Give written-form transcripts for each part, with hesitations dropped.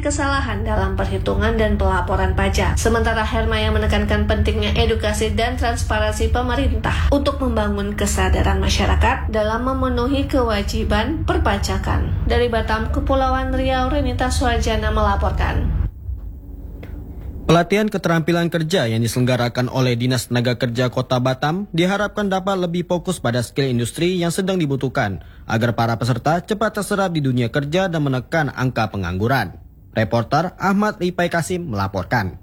kesalahan dalam perhitungan dan pelaporan pajak. Sementara Hermaya menekankan pentingnya edukasi dan transparansi pemerintah untuk membangun kesadaran masyarakat dalam memenuhi kewajiban perpajakan. Dari Batam, Kepulauan Riau, Renita Suarjana melaporkan. Pelatihan keterampilan kerja yang diselenggarakan oleh Dinas Tenaga Kerja Kota Batam diharapkan dapat lebih fokus pada skill industri yang sedang dibutuhkan agar para peserta cepat terserap di dunia kerja dan menekan angka pengangguran. Reporter Ahmad Ripai Kasim melaporkan.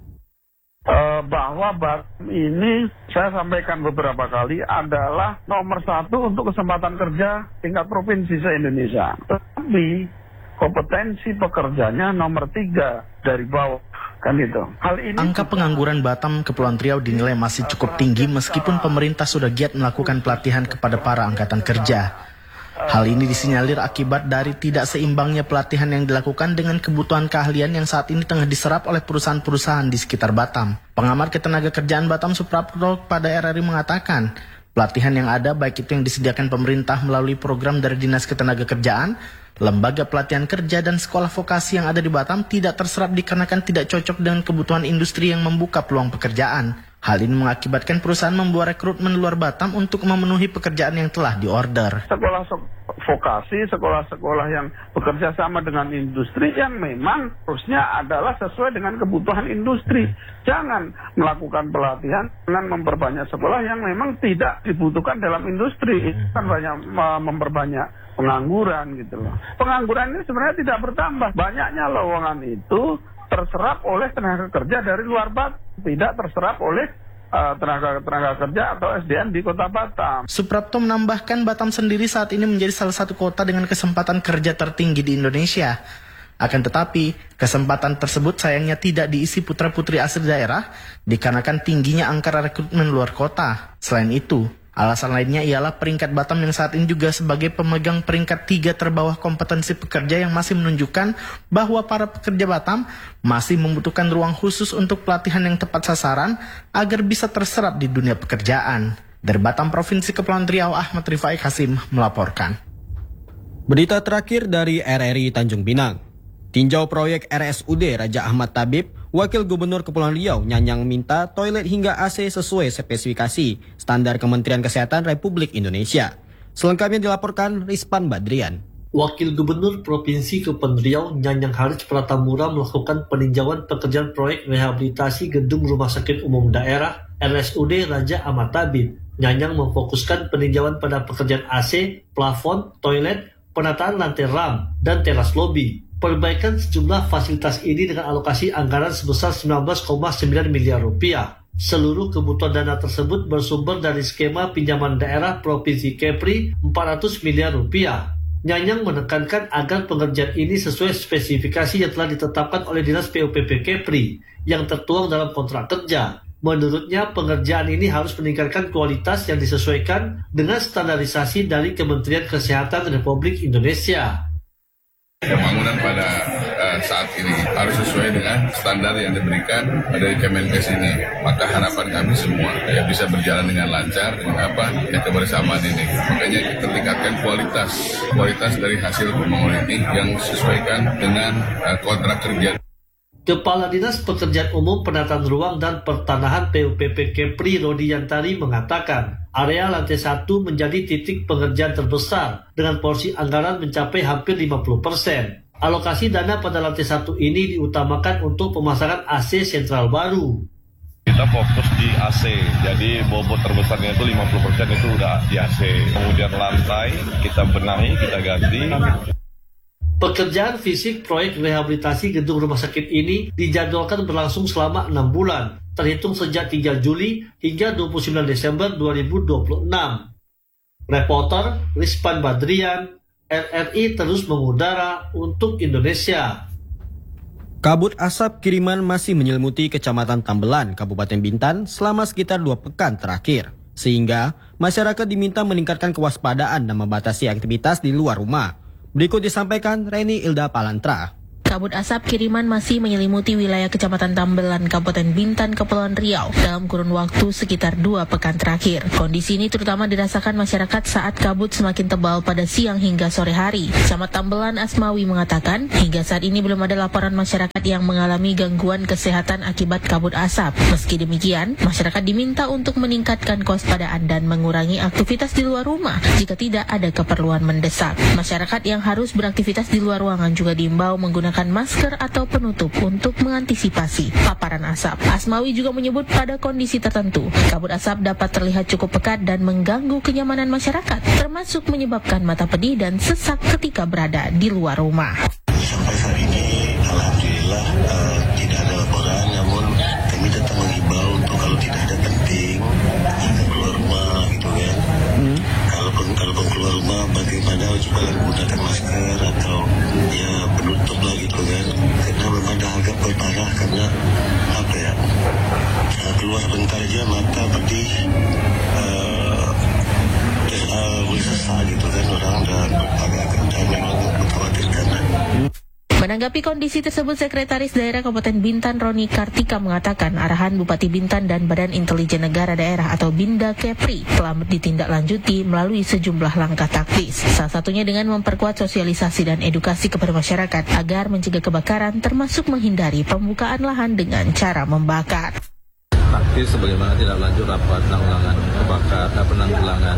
Bahwa Batam ini saya sampaikan beberapa kali adalah nomor 1 untuk kesempatan kerja tingkat provinsi se-Indonesia. Tetapi kompetensi pekerjanya nomor 3 dari bawah. Kan gitu. Angka pengangguran Batam Kepulauan Riau dinilai masih cukup tinggi meskipun pemerintah sudah giat melakukan pelatihan kepada para angkatan kerja. Hal ini disinyalir akibat dari tidak seimbangnya pelatihan yang dilakukan dengan kebutuhan keahlian yang saat ini tengah diserap oleh perusahaan-perusahaan di sekitar Batam. Pengamat Ketenagakerjaan Batam Suprapto pada RRI mengatakan, pelatihan yang ada baik itu yang disediakan pemerintah melalui program dari Dinas Ketenagakerjaan, lembaga pelatihan kerja dan sekolah vokasi yang ada di Batam tidak terserap dikarenakan tidak cocok dengan kebutuhan industri yang membuka peluang pekerjaan. Hal ini mengakibatkan perusahaan membuat rekrutmen luar Batam untuk memenuhi pekerjaan yang telah diorder. Sekolah vokasi, sekolah-sekolah yang bekerja sama dengan industri yang memang harusnya adalah sesuai dengan kebutuhan industri. Jangan melakukan pelatihan dengan memperbanyak sekolah yang memang tidak dibutuhkan dalam industri. Kan banyak memperbanyak pengangguran gitu loh. Pengangguran ini sebenarnya tidak bertambah. Banyaknya lowongan itu terserap oleh tenaga kerja dari luar Batam, tidak terserap oleh tenaga kerja atau SDM di Kota Batam. Suprapto menambahkan Batam sendiri saat ini menjadi salah satu kota dengan kesempatan kerja tertinggi di Indonesia. Akan tetapi, kesempatan tersebut sayangnya tidak diisi putra-putri asli daerah dikarenakan tingginya angka rekrutmen luar kota. Selain itu, alasan lainnya ialah peringkat Batam yang saat ini juga sebagai pemegang peringkat 3 terbawah kompetensi pekerja yang masih menunjukkan bahwa para pekerja Batam masih membutuhkan ruang khusus untuk pelatihan yang tepat sasaran agar bisa terserap di dunia pekerjaan. Dari Batam, Provinsi Kepulauan Riau, Ahmad Rifai Kasim melaporkan. Berita terakhir dari RRI Tanjung Pinang. Tinjau proyek RSUD Raja Ahmad Tabib, Wakil Gubernur Kepulauan Riau Nyanyang minta toilet hingga AC sesuai spesifikasi standar Kementerian Kesehatan Republik Indonesia. Selengkapnya dilaporkan Rispan Badrian. Wakil Gubernur Provinsi Kepulauan Riau Nyanyang Haris Pratamura melakukan peninjauan pekerjaan proyek rehabilitasi gedung Rumah Sakit Umum Daerah RSUD Raja Ahmad Tabib. Nyanyang memfokuskan peninjauan pada pekerjaan AC, plafon, toilet, penataan lantai ram, dan teras lobi. Perbaikan sejumlah fasilitas ini dengan alokasi anggaran sebesar 19,9 miliar rupiah. Seluruh kebutuhan dana tersebut bersumber dari skema pinjaman daerah Provinsi Kepri 400 miliar rupiah. Nyanyang menekankan agar pengerjaan ini sesuai spesifikasi yang telah ditetapkan oleh Dinas PUPP Kepri yang tertuang dalam kontrak kerja. Menurutnya, pengerjaan ini harus meningkatkan kualitas yang disesuaikan dengan standarisasi dari Kementerian Kesehatan Republik Indonesia. Pembangunan pada saat ini harus sesuai dengan standar yang diberikan dari Kemenkes ini. Maka harapan kami semua bisa berjalan dengan lancar, dengan kebersamaan ini. Makanya kita tingkatkan kualitas dari hasil pembangunan ini yang disesuaikan dengan kontrak kerja. Kepala Dinas Pekerjaan Umum Penataan Ruang dan Pertanahan PUPP Kepri Rodi Yantari mengatakan, area lantai 1 menjadi titik pengerjaan terbesar dengan porsi anggaran mencapai hampir 50%. Alokasi dana pada lantai 1 ini diutamakan untuk pemasangan AC sentral baru. Kita fokus di AC, jadi bobot terbesarnya itu 50% itu udah di AC. Kemudian lantai kita benahi, kita ganti. Pekerjaan fisik proyek rehabilitasi gedung rumah sakit ini dijadwalkan berlangsung selama 6 bulan, terhitung sejak 3 Juli hingga 29 Desember 2026. Reporter Rispan Badrian, RRI terus mengudara untuk Indonesia. Kabut asap kiriman masih menyelimuti Kecamatan Tambelan, Kabupaten Bintan selama sekitar 2 pekan terakhir. Sehingga masyarakat diminta meningkatkan kewaspadaan dan membatasi aktivitas di luar rumah. Berikut disampaikan Reni Ilda Palantra. Kabut asap kiriman masih menyelimuti wilayah Kecamatan Tambelan, Kabupaten Bintan, Kepulauan Riau dalam kurun waktu sekitar 2 pekan terakhir. Kondisi ini terutama dirasakan masyarakat saat kabut semakin tebal pada siang hingga sore hari. Camat Tambelan Asmawi mengatakan, hingga saat ini belum ada laporan masyarakat yang mengalami gangguan kesehatan akibat kabut asap. Meski demikian, masyarakat diminta untuk meningkatkan kewaspadaan dan mengurangi aktivitas di luar rumah jika tidak ada keperluan mendesak. Masyarakat yang harus beraktivitas di luar ruangan juga diimbau menggunakan masker atau penutup untuk mengantisipasi paparan asap. Asmawi juga menyebut pada kondisi tertentu, kabut asap dapat terlihat cukup pekat dan mengganggu kenyamanan masyarakat, termasuk menyebabkan mata pedih dan sesak ketika berada di luar rumah. Sampai saat ini, alhamdulillah tidak ada laporan, namun kami tetap mengimbau untuk kalau tidak ada penting, jangan keluar rumah gitu kan. Kalaupun keluar rumah, bagaimana coba menggunakan masker atau ya penutup lah gitu kan. Karena memang dah agak berparah karena apa ya, keluar sebentar aja mata pedih, mulai sesak gitu kan, orang dah agak memang mengkhawatirkan. Menanggapi kondisi tersebut, Sekretaris Daerah Kabupaten Bintan Roni Kartika mengatakan arahan Bupati Bintan dan Badan Intelijen Negara Daerah atau BINDA Kepri telah ditindaklanjuti melalui sejumlah langkah taktis. Salah satunya dengan memperkuat sosialisasi dan edukasi kepada masyarakat agar mencegah kebakaran, termasuk menghindari pembukaan lahan dengan cara membakar. Taktis sebagaimana tidak lanjut rapat penanggulangan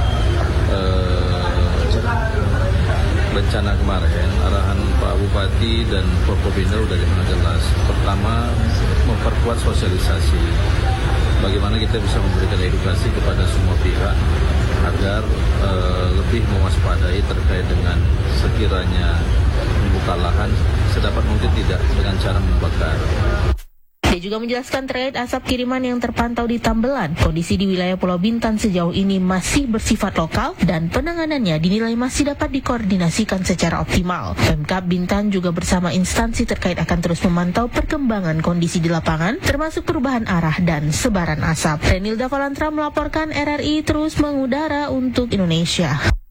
bencana kemarin, arahan Pak Bupati dan Forkopimda sudah jelas. Pertama, memperkuat sosialisasi. Bagaimana kita bisa memberikan edukasi kepada semua pihak agar lebih mewaspadai terkait dengan sekiranya membuka lahan sedapat mungkin tidak dengan cara membakar. Dia juga menjelaskan terkait asap kiriman yang terpantau di Tambelan. Kondisi di wilayah Pulau Bintan sejauh ini masih bersifat lokal dan penanganannya dinilai masih dapat dikoordinasikan secara optimal. Pemkab Bintan juga bersama instansi terkait akan terus memantau perkembangan kondisi di lapangan, termasuk perubahan arah dan sebaran asap. Renilda Valantra melaporkan, RRI terus mengudara untuk Indonesia.